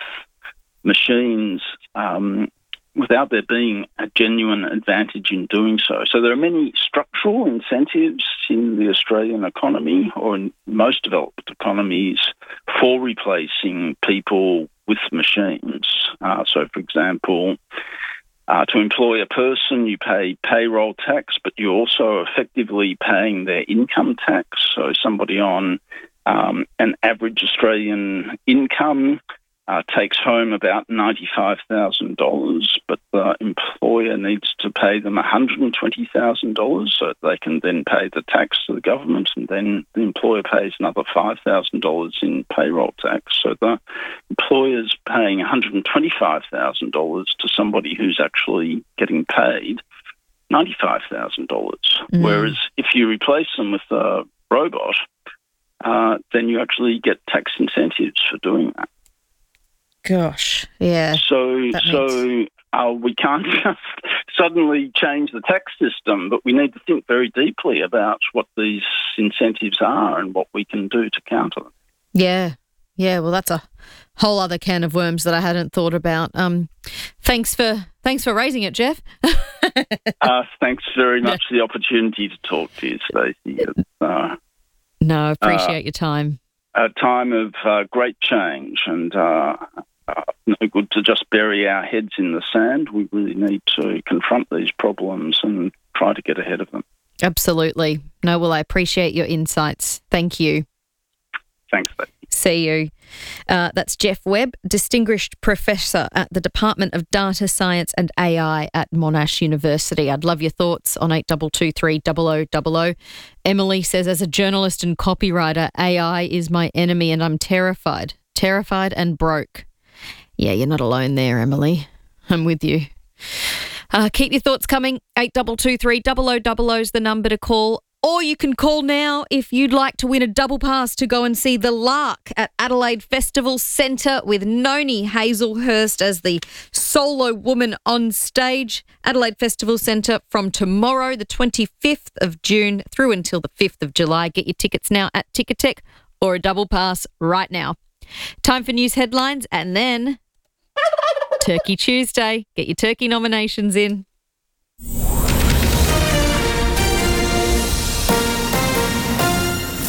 machines um, without there being a genuine advantage in doing so. So there are many structural incentives in the Australian economy, or in most developed economies, for replacing people with machines. Uh, so, for example, uh, to employ a person, you pay payroll tax, but you're also effectively paying their income tax. So somebody on um, an average Australian income Uh, takes home about ninety-five thousand dollars, but the employer needs to pay them one hundred twenty thousand dollars so they can then pay the tax to the government, and then the employer pays another five thousand dollars in payroll tax. So the employer's paying one hundred twenty-five thousand dollars to somebody who's actually getting paid ninety-five thousand dollars. Mm. Whereas if you replace them with a robot, uh, then you actually get tax incentives for doing that. Gosh, yeah. So, so uh, we can't just suddenly change the tax system, but we need to think very deeply about what these incentives are and what we can do to counter them. Yeah, yeah. Well, that's a whole other can of worms that I hadn't thought about. Um, thanks for thanks for raising it, Jeff. uh, thanks very much for the opportunity to talk to you, Stacey. Uh, no, I appreciate uh, your time. A time of uh, great change, and uh, uh, no good to just bury our heads in the sand. We really need to confront these problems and try to get ahead of them. Absolutely. No, well, I appreciate your insights. Thank you. Thanks, Becky. See you. Uh, that's Jeff Webb, Distinguished Professor at the Department of Data Science and A I at Monash University. I'd love your thoughts on eight two two three zero zero zero zero. Emily says, as a journalist and copywriter, A I is my enemy and I'm terrified. Terrified and broke. Yeah, you're not alone there, Emily. I'm with you. Uh, keep your thoughts coming. eight two two three zero zero zero zero is the number to call. Or you can call now if you'd like to win a double pass to go and see The Lark at Adelaide Festival Centre with Noni Hazelhurst as the solo woman on stage. Adelaide Festival Centre from tomorrow, the twenty-fifth of June, through until the fifth of July. Get your tickets now at Ticketek or a double pass right now. Time for news headlines and then Turkey Tuesday. Get your turkey nominations in.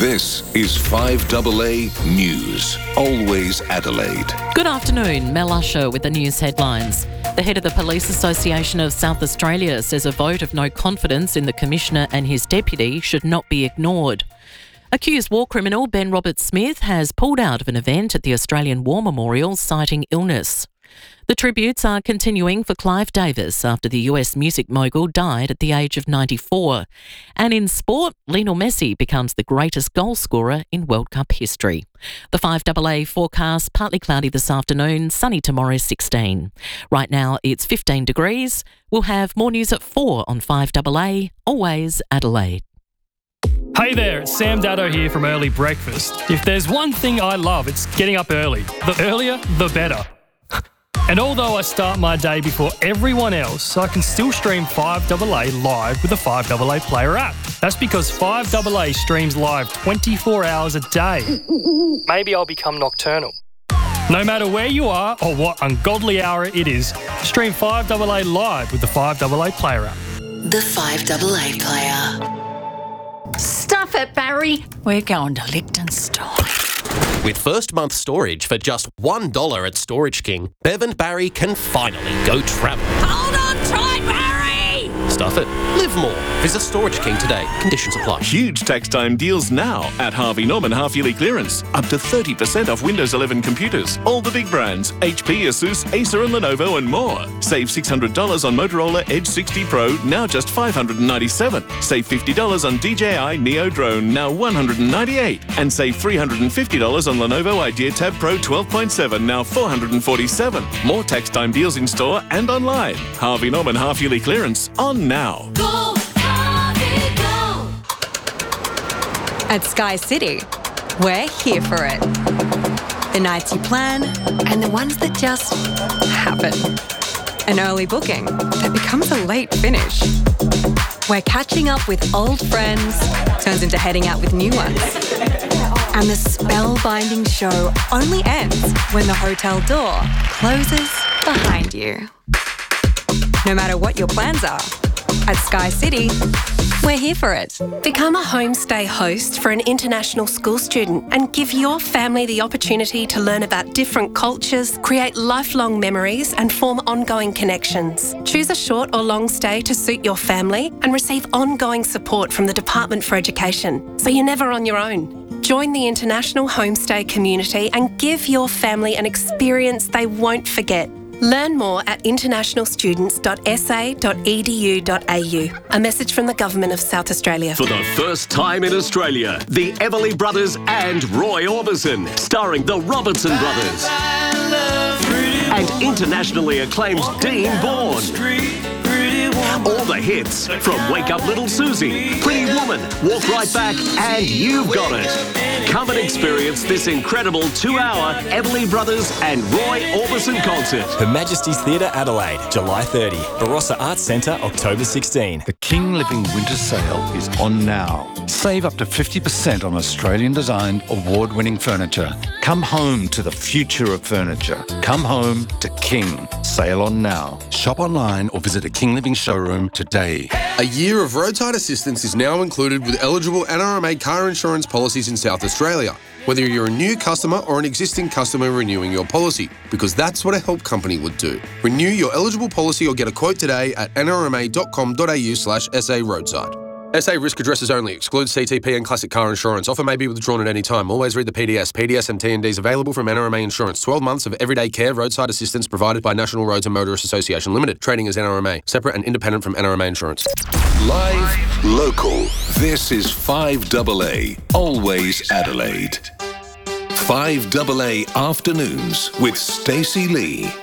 This is five A A News. Always Adelaide. Good afternoon, Mel Usher with the news headlines. The head of the Police Association of South Australia says a vote of no confidence in the Commissioner and his deputy should not be ignored. Accused war criminal Ben Roberts-Smith has pulled out of an event at the Australian War Memorial citing illness. The tributes are continuing for Clive Davis after the U S music mogul died at the age of ninety-four. And in sport, Lionel Messi becomes the greatest goal scorer in World Cup history. The five A A forecast, partly cloudy this afternoon, sunny tomorrow sixteen. Right now it's fifteen degrees. We'll have more news at four on five A A, always Adelaide. Hey there, it's Sam Daddo here from Early Breakfast. If there's one thing I love, it's getting up early. The earlier, the better. And although I start my day before everyone else, I can still stream five A A live with the five A A Player app. That's because five A A streams live twenty-four hours a day. Maybe I'll become nocturnal. No matter where you are or what ungodly hour it is, stream five A A live with the five A A Player app. The five A A Player. Stuff it, Barry. We're going to Liechtenstein. With first month storage for just one dollar at Storage King, Bev and Barry can finally go travel. Hold on tight, Barry! Stuff it. Live more. Visit Storage King today. Conditions apply. Huge tax time deals now at Harvey Norman half-yearly clearance. Up to thirty percent off Windows eleven computers. All the big brands, H P, Asus, Acer and Lenovo and more. Save six hundred dollars on Motorola Edge sixty Pro, now just five hundred ninety-seven dollars. Save fifty dollars on D J I Neo Drone, now one hundred ninety-eight dollars. And save three hundred fifty dollars on Lenovo Idea Tab Pro twelve point seven, now four hundred forty-seven dollars. More tax time deals in store and online. Harvey Norman half-yearly clearance on now. Go, Harvey, go! At Sky City, we're here for it. The nights you plan and the ones that just happen. An early booking that becomes a late finish. Where catching up with old friends turns into heading out with new ones. And the spellbinding show only ends when the hotel door closes behind you. No matter what your plans are, at Sky City, we're here for it. Become a homestay host for an international school student and give your family the opportunity to learn about different cultures, create lifelong memories and form ongoing connections. Choose a short or long stay to suit your family and receive ongoing support from the Department for Education, so you're never on your own. Join the international homestay community and give your family an experience they won't forget. Learn more at international students dot s a dot e d u dot a u. A message from the Government of South Australia. For the first time in Australia, the Everly Brothers and Roy Orbison, starring the Robertson Brothers. And internationally acclaimed Dean Bourne. All the hits from Wake Up Little Susie, Pretty Woman, Walk Right Back, and You've Got It. Come and experience this incredible two-hour Everly Brothers and Roy Orbison concert. Her Majesty's Theatre, Adelaide, July thirtieth. Barossa Arts Centre, October sixteenth. The King Living Winter Sale is on now. Save up to fifty percent on Australian-designed, award-winning furniture. Come home to the future of furniture. Come home to King. Sale on now. Shop online or visit a King Living showroom today. A year of roadside assistance is now included with eligible N R M A car insurance policies in South Australia, whether you're a new customer or an existing customer renewing your policy, because that's what a help company would do. Renew your eligible policy or get a quote today at n r m a dot com dot a u slash s a roadside. S A risk addresses only. Excludes C T P and classic car insurance. Offer may be withdrawn at any time. Always read the P D S. P D S and T and Ds available from N R M A Insurance. twelve months of everyday care roadside assistance provided by National Roads and Motorists Association Limited. Trading as N R M A. Separate and independent from N R M A Insurance. Live, local. This is five A A. Always Adelaide. five A A Afternoons with Stacey Lee.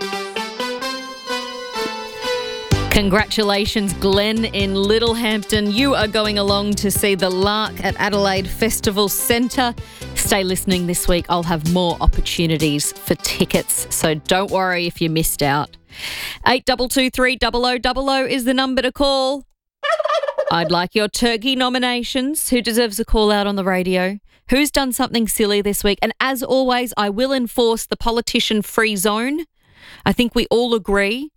Congratulations, Glenn in Littlehampton. You are going along to see The Lark at Adelaide Festival Centre. Stay listening this week. I'll have more opportunities for tickets, so don't worry if you missed out. eight two two three zero zero zero zero is the number to call. I'd like your turkey nominations. Who deserves a call out on the radio? Who's done something silly this week? And as always, I will enforce the politician-free zone. I think we all agree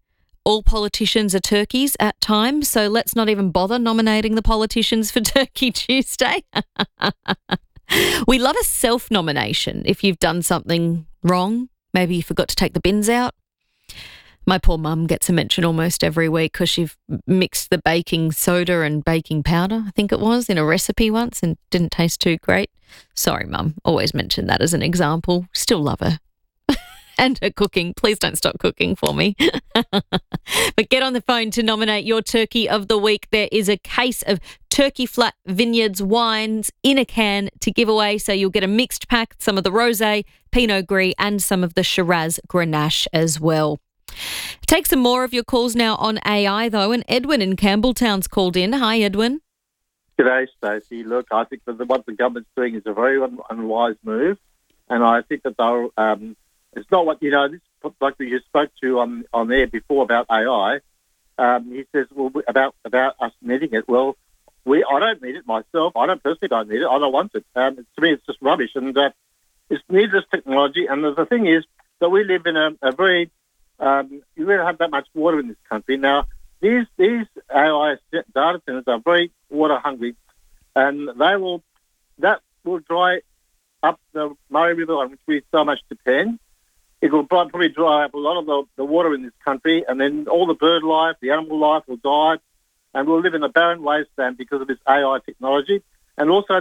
all politicians are turkeys at times, so let's not even bother nominating the politicians for Turkey Tuesday. We love a self-nomination if you've done something wrong. Maybe you forgot to take the bins out. My poor mum gets a mention almost every week because she mixed the baking soda and baking powder, I think it was, in a recipe once and didn't taste too great. Sorry, Mum. Always mention that as an example. Still love her. And her cooking. Please don't stop cooking for me. But get on the phone to nominate your Turkey of the Week. There is a case of Turkey Flat Vineyards wines in a can to give away. So you'll get a mixed pack, some of the Rosé, Pinot Gris and some of the Shiraz Grenache as well. Take some more of your calls now on A I, though, and Edwin in Campbelltown's called in. Hi, Edwin. G'day, Stacey. Look, I think that what the government's doing is a very un- unwise move, and I think that they'll, um, it's not what, you know, this, like we just spoke to on, on air before about A I. Um, he says, well, about about us needing it. Well, we I don't need it myself. I don't personally don't need it. I don't want it. Um, to me, it's just rubbish, and uh, it's needless technology. And the, the thing is that we live in a, a very Um, you really have that much water in this country. Now, these these A I data centers are very water hungry, and they will that will dry up the Murray River on which we so much depend. It will probably dry up a lot of the, the water in this country, and then all the bird life, the animal life will die, and we'll live in a barren wasteland because of this A I technology. And also